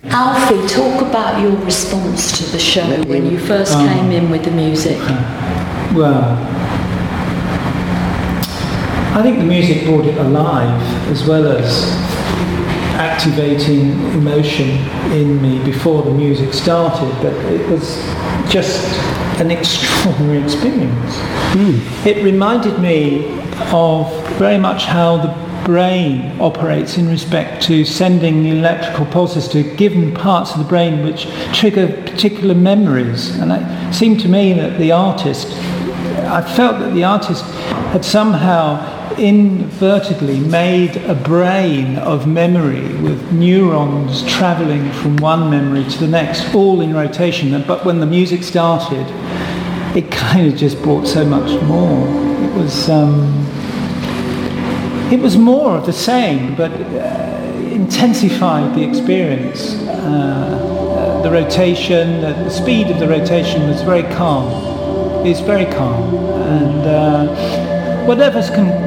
Alfie, talk about your response to the show when you first came in with the music. Well, I think the music brought it alive, as well as activating emotion in me before the music started, but it was just an extraordinary experience. It reminded me of very much how the brain operates in respect to sending electrical pulses to given parts of the brain which trigger particular memories. And it seemed to me that I felt that the artist had somehow inadvertently made a brain of memory with neurons travelling from one memory to the next, all in rotation. But when the music started, it kind of just brought so much more. It was more of the same, but intensified the experience. The rotation, the speed of the rotation was very calm. It's very calm, and whatever's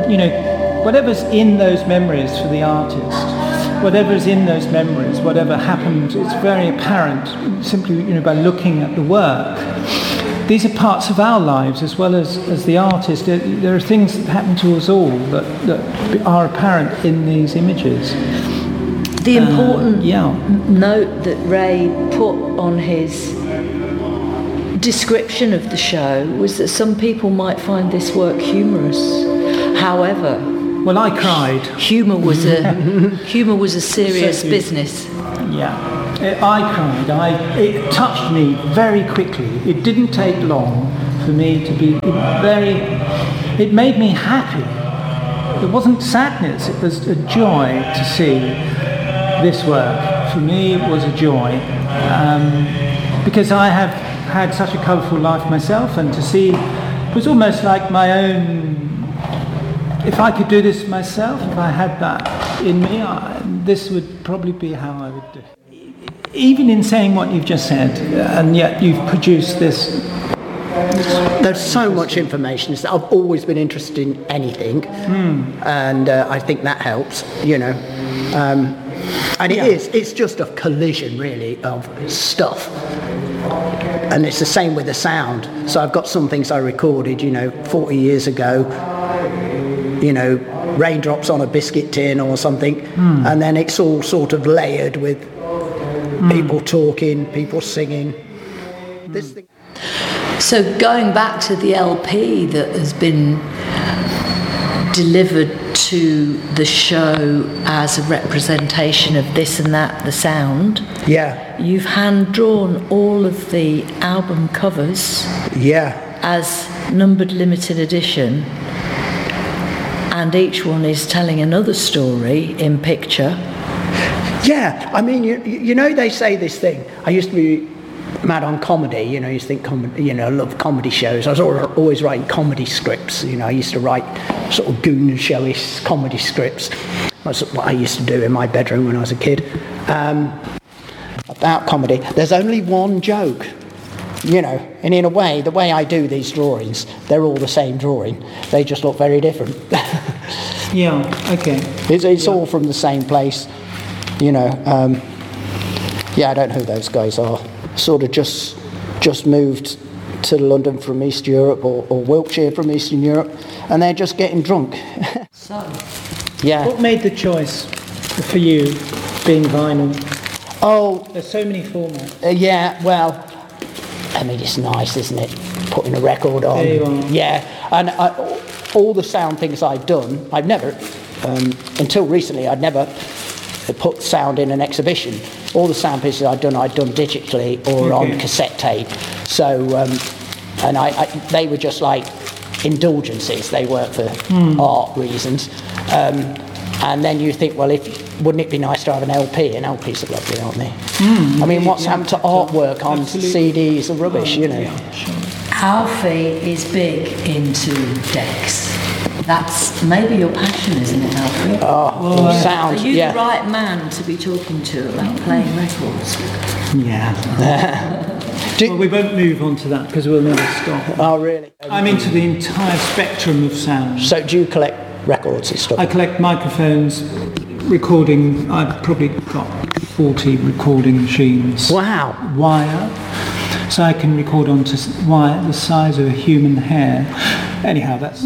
in those memories for the artist, whatever's in those memories, whatever happened, it's very apparent simply by looking at the work. These are parts of our lives as well as the artist. There are things that happen to us all that are apparent in these images. The important note that Ray put on his description of the show was that some people might find this work humorous. However, well, I cried. Humour was a serious business. Yeah, I cried. It touched me very quickly. It didn't take long for me to be it made me happy. It wasn't sadness, it was a joy to see this work. For me, it was a joy. Because I have had such a colourful life myself, and to see, it was almost like my own, if I could do this myself, if I had that in me, this would probably be how I would do it. Even in saying what you've just said, and yet you've produced this. There's so much information. I've always been interested in anything, and I think that helps, and it's just a collision, really, of stuff. And it's the same with the sound. So I've got some things I recorded, 40 years ago, raindrops on a biscuit tin or something, and then it's all sort of layered with people talking, people singing. This thing. So going back to the LP that has been delivered to the show as a representation of this and that, the sound. Yeah. You've hand-drawn all of the album covers. Yeah. As numbered limited edition. And each one is telling another story in picture. Yeah, I mean, they say this thing. I used to be mad on comedy, I used to think comedy, I love comedy shows. I was always writing comedy scripts, I used to write sort of goon showish comedy scripts. That's what I used to do in my bedroom when I was a kid. About comedy, there's only one joke, and in a way, the way I do these drawings, they're all the same drawing. They just look very different. Yeah, okay. It's all from the same place, I don't know who those guys are. Sort of just moved to London from East Europe or Wiltshire from Eastern Europe, and they're just getting drunk. So, yeah. What made the choice for you being vinyl? Oh, there's so many formats. It's nice, isn't it? Putting a record on. There you are. Yeah, and all the sound things I've done, I've never, until recently, I'd never put sound in an exhibition. All the sound pieces I'd done digitally or on cassette tape. So, and they were just like indulgences. They weren't for art reasons. And then you think, well, wouldn't it be nice to have an LP? An LPs are lovely, aren't they? I mean, what's happened to artwork on CDs are rubbish, Yeah, sure. Alfie is big into decks. That's maybe your passion, isn't it, Alfie? Sound. Are you the right man to be talking to about playing records? Yeah. Well, we won't move on to that because we'll never stop. Oh, really? I'm into the entire spectrum of sound. So do you collect records and stuff? I collect microphones, recording. I've probably got 40 recording machines. Wow. Wire. So I can record onto wire the size of a human hair. Anyhow, that's